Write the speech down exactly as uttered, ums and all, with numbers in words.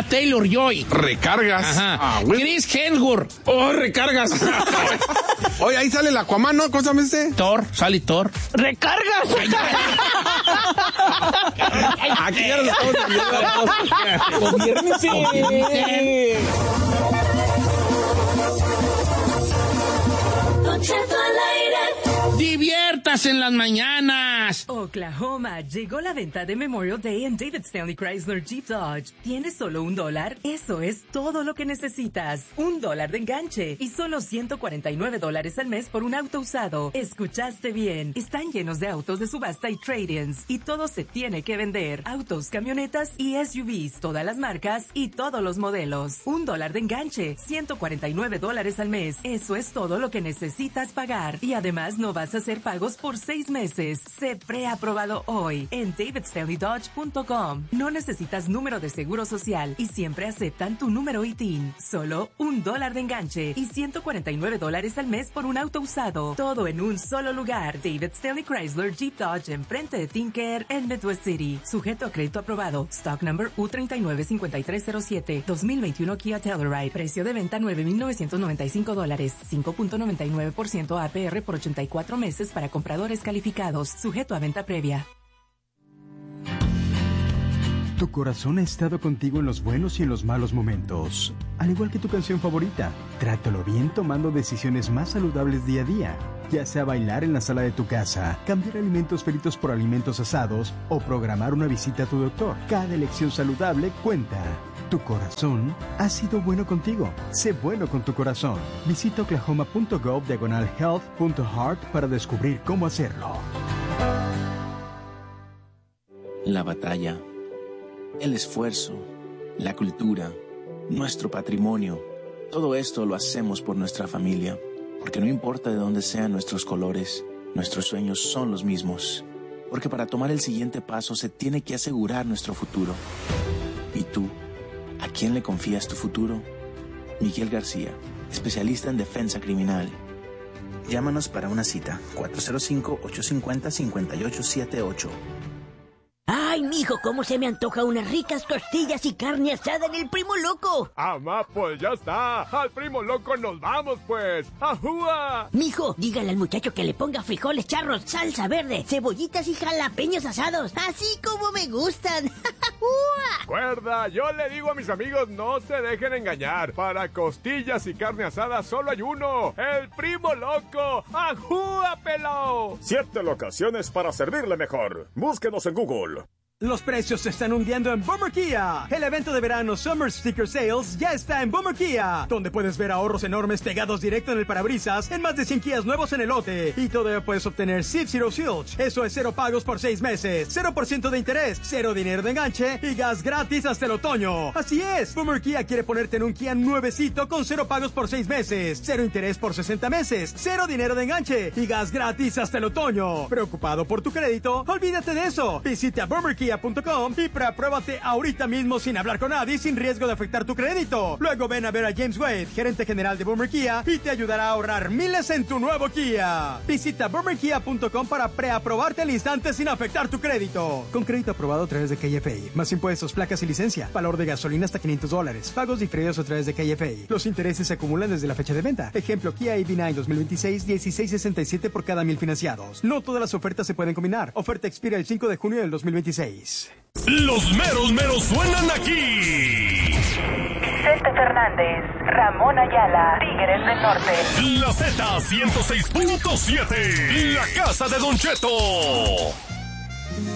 Taylor-Joy. Recargas. Ajá. Ah, bueno. Chris Hemsworth. Oh, recargas. Oye, ahí sale el Aquaman, ¿no? ¿Cómo se llama este? Thor, sale Thor. ¡Recargas! Aquí ya nos estamos ¡Gobiérnese! ¡Diviértase en las mañanas! Oklahoma, llegó la venta de Memorial Day en David Stanley Chrysler Jeep Dodge. ¿Tienes solo un dólar? Eso es todo lo que necesitas. Un dólar de enganche y solo ciento cuarenta y nueve dólares al mes por un auto usado. Escuchaste bien. Están llenos de autos de subasta y trade-ins y todo se tiene que vender. Autos, camionetas y S U Vs, todas las marcas y todos los modelos. Un dólar de enganche, ciento cuarenta y nueve dólares al mes. Eso es todo lo que necesitas pagar. Y además no vas a hacer pagos por seis meses. Se preaprobado hoy en david stanley dodge punto com. No necesitas número de seguro social y siempre aceptan tu número I T I N. Solo un dólar de enganche y ciento cuarenta y nueve dólares al mes por un auto usado. Todo en un solo lugar. David Stanley Chrysler Jeep Dodge enfrente de Tinker en Midwest City. Sujeto a crédito aprobado. Stock number U tres nueve cinco tres cero siete. dos mil veintiuno Kia Telluride. Precio de venta nueve mil novecientos noventa y cinco dólares. cinco punto noventa y nueve por ciento A P R por ochenta y cuatro meses para compradores calificados. Sujeto a venta previa. Tu corazón ha estado contigo en los buenos y en los malos momentos. Al igual que tu canción favorita, trátalo bien tomando decisiones más saludables día a día. Ya sea bailar en la sala de tu casa, cambiar alimentos fritos por alimentos asados o programar una visita a tu doctor. Cada elección saludable cuenta. Tu corazón ha sido bueno contigo. Sé bueno con tu corazón. Visita oklahoma.gov diagonal health.heart para descubrir cómo hacerlo. La batalla, el esfuerzo, la cultura, nuestro patrimonio, todo esto lo hacemos por nuestra familia, porque no importa de dónde sean nuestros colores, nuestros sueños son los mismos, porque para tomar el siguiente paso se tiene que asegurar nuestro futuro. ¿Y tú? ¿A quién le confías tu futuro? Miguel García, especialista en defensa criminal. Llámanos para una cita, cuatro cero cinco, ocho cinco cero, cinco ocho siete ocho. Ay, mijo, cómo se me antoja unas ricas costillas y carne asada en el Primo Loco. Amá, pues ya está. Al Primo Loco nos vamos, pues. ¡Ajúa! Mijo, dígale al muchacho que le ponga frijoles charros, salsa verde, cebollitas y jalapeños asados, así como me gustan. Cuerda, yo le digo a mis amigos, no se dejen engañar. Para costillas y carne asada solo hay uno. El Primo Loco. ¡Ajúa, pelao! Siete locaciones para servirle mejor. Búsquenos en Google. Los precios se están hundiendo en Boomer Kia. El evento de verano Summer Sticker Sales ya está en Boomer Kia, donde puedes ver ahorros enormes pegados directo en el parabrisas en más de cien Kias nuevos en el lote. Y todavía puedes obtener Zip Zero Silch. Eso es cero pagos por seis meses, cero por ciento de interés, cero dinero de enganche y gas gratis hasta el otoño. Así es, Boomer Kia quiere ponerte en un Kia nuevecito con cero pagos por seis meses, cero interés por sesenta meses, cero dinero de enganche y gas gratis hasta el otoño. ¿Preocupado por tu crédito? Olvídate de eso. Visita Boomer Kia punto com y preapruébate ahorita mismo sin hablar con nadie, sin riesgo de afectar tu crédito. Luego ven a ver a James Wade, gerente general de Boomer Kia, y te ayudará a ahorrar miles en tu nuevo Kia. Visita boomer kia punto com para preaprobarte al instante sin afectar tu crédito. Con crédito aprobado a través de K F A. Más impuestos, placas y licencia. Valor de gasolina hasta quinientos dólares. Pagos diferidos a través de K F A. Los intereses se acumulan desde la fecha de venta. Ejemplo, Kia A V nueve dos mil veintiséis, dieciséis sesenta y siete por cada mil financiados. No todas las ofertas se pueden combinar. Oferta expira el cinco de junio del dos mil veintiséis. Los meros meros suenan aquí. Vicente Fernández, Ramón Ayala, Tigres del Norte. La Z ciento seis punto siete, la casa de Don Cheto.